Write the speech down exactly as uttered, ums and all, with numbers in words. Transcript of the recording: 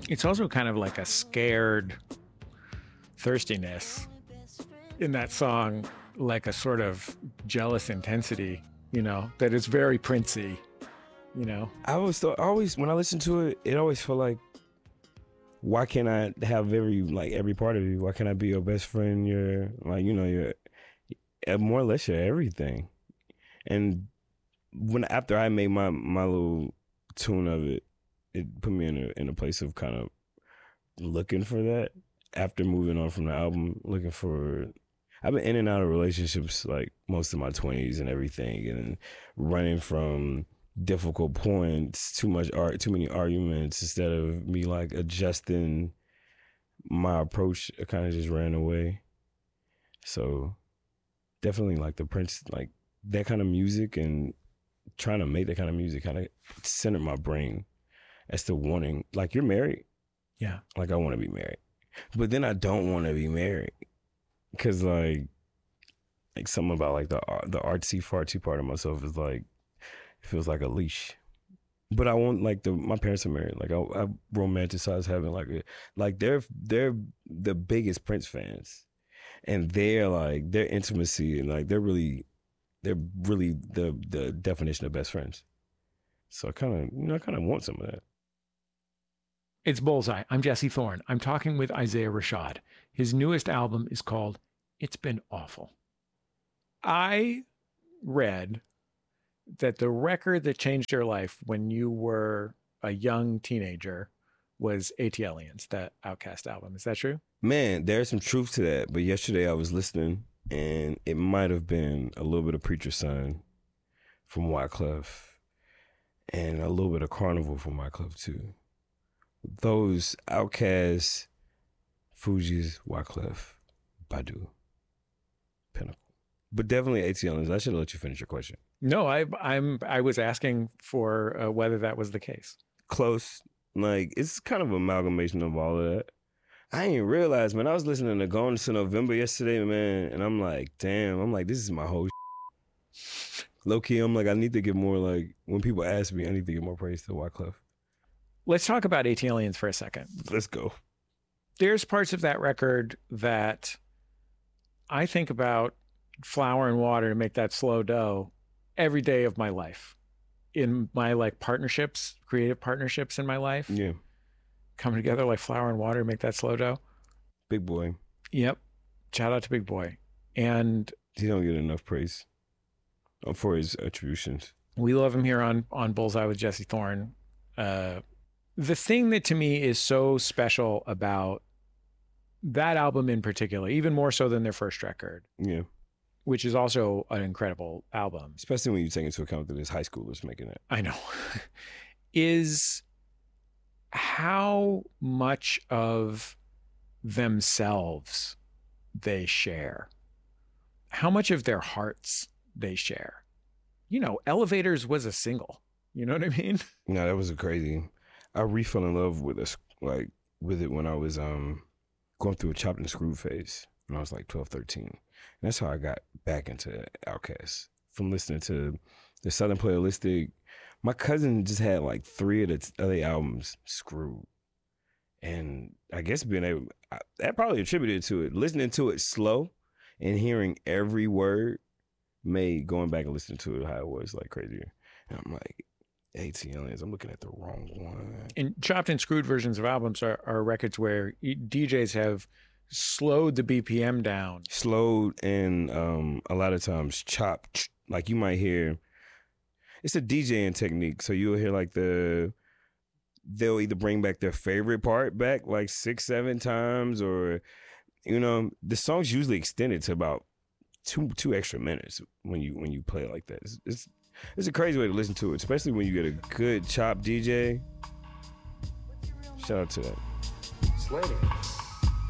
It's also kind of like a scared thirstiness in that song, like a sort of jealous intensity, you know, that is very Princey, you know. I was th- always, when I listen to it, it always felt like, why can't I have every, like every part of you? Why can't I be your best friend? Your, like, you know, your, more or less your everything. And when, after I made my, my little tune of it, it put me in a, in a place of kind of looking for that. After moving on from the album, looking for, I've been in and out of relationships like most of my twenties and everything, and running from difficult points, too much art, too many arguments, instead of me like adjusting my approach, I kind of just ran away. So definitely like the Prince, like that kind of music, and trying to make that kind of music kind of centered my brain as to wanting, like, you're married? Yeah. Like, I want to be married. But then I don't want to be married. Because, like, like something about, like, the the artsy, fartsy part of myself is, like, it feels like a leash. But I want, like, the my parents are married. Like, I, I romanticize having, like, a, like, they're, they're the biggest Prince fans. And they're, like, their intimacy, and, like, they're really, they're really the the definition of best friends. So I kind of, you know, I kind of want some of that. It's Bullseye. I'm Jesse Thorne. I'm talking with Isaiah Rashad. His newest album is called It's Been Awful. I read that the record that changed your life when you were a young teenager was ATLiens, that Outkast album. Is that true? Man, there's some truth to that. But yesterday I was listening, and it might have been a little bit of Preacher's Son from Wyclef, and a little bit of Carnival from Wyclef too. Those Outkast, Fugees, Wyclef, Badu, Pinnacle. But definitely ATLiens. I should have let you finish your question. No, I I'm I was asking for uh, whether that was the case. Close. Like, it's kind of an amalgamation of all of that. I didn't realize, man, I was listening to Gone to November yesterday, man, and I'm like, damn, I'm like, this is my whole shit. Low key, I'm like, I need to get more, like, when people ask me, I need to get more praise to Wyclef. Let's talk about ATLiens for a second. Let's go. There's parts of that record that I think about flour and water to make that slow dough every day of my life. In my, like, partnerships, creative partnerships in my life. Yeah. Coming together like flour and water to make that slow dough. Big Boy. Yep. Shout out to Big Boy. And he don't get enough praise for his attributions. We love him here on, on Bullseye with Jesse Thorne. Uh, the thing that to me is so special about that album in particular, even more so than their first record. Yeah. Which is also an incredible album. Especially when you take into account that it's high schoolers making it. I know. Is how much of themselves they share. How much of their hearts they share. You know, Elevators was a single. You know what I mean? No, that was a crazy. I re-fell in love with us, like, with it when I was um going through a chopped and screwed phase when I was like twelve, thirteen. And that's how I got back into Outkast, from listening to the Southern Playalistic. My cousin just had like three of the other albums screwed. And I guess being able, I, that probably attributed to it. Listening to it slow and hearing every word made going back and listening to it how it was like crazier. And I'm like, ATLiens, I'm looking at the wrong one. And chopped and screwed versions of albums are, are records where D Js have slowed the B P M down. Slowed and um, a lot of times chopped. Like you might hear, it's a DJing technique. So you'll hear like the, they'll either bring back their favorite part back like six, seven times, or, you know, the song's usually extended to about two two extra minutes when you when you play it like that. It's, it's, it's a crazy way to listen to it, especially when you get a good chop D J. Shout out to that. Slater.